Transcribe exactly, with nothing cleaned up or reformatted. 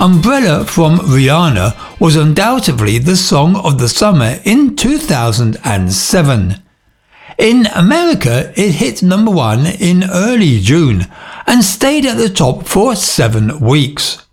Umbrella from Rihanna was undoubtedly the song of the summer in two thousand seven. In America, it hit number one in early June and stayed at the top for seven weeks.